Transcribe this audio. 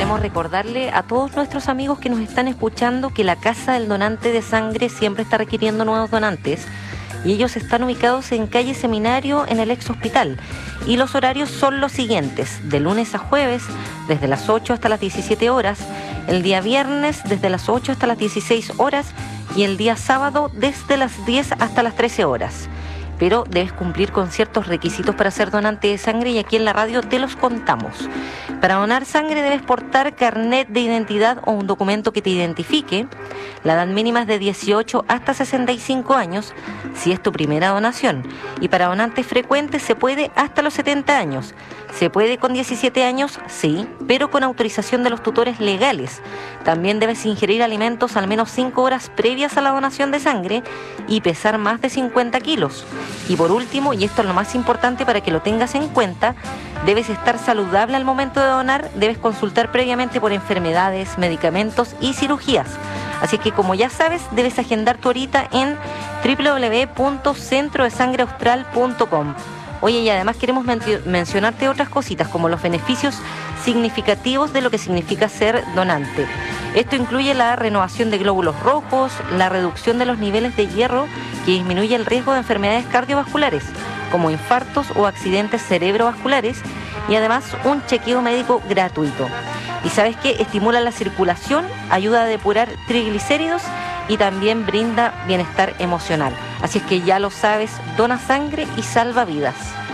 queremos recordarle a todos nuestros amigos que nos están escuchando que la Casa del Donante de Sangre siempre está requiriendo nuevos donantes y ellos están ubicados en calle Seminario en el ex hospital. Y los horarios son los siguientes: de lunes a jueves desde las 8 hasta las 17 horas, el día viernes desde las 8 hasta las 16 horas y el día sábado desde las 10 hasta las 13 horas. Pero debes cumplir con ciertos requisitos para ser donante de sangre y aquí en la radio te los contamos. Para donar sangre debes portar carnet de identidad o un documento que te identifique. La edad mínima es de 18 hasta 65 años, si es tu primera donación. Y para donantes frecuentes se puede hasta los 70 años. Se puede con 17 años, sí, pero con autorización de los tutores legales. También debes ingerir alimentos al menos 5 horas previas a la donación de sangre y pesar más de 50 kilos. Y por último, y esto es lo más importante para que lo tengas en cuenta, debes estar saludable al momento de donar, debes consultar previamente por enfermedades, medicamentos y cirugías. Así que como ya sabes, debes agendar tu horita en www.centrodesangreaustral.com. Oye, y además queremos mencionarte otras cositas, como los beneficios significativos de lo que significa ser donante. Esto incluye la renovación de glóbulos rojos, la reducción de los niveles de hierro, que disminuye el riesgo de enfermedades cardiovasculares, como infartos o accidentes cerebrovasculares, y además un chequeo médico gratuito. ¿Y sabes qué? Estimula la circulación, ayuda a depurar triglicéridos y también brinda bienestar emocional. Así es que ya lo sabes, dona sangre y salva vidas.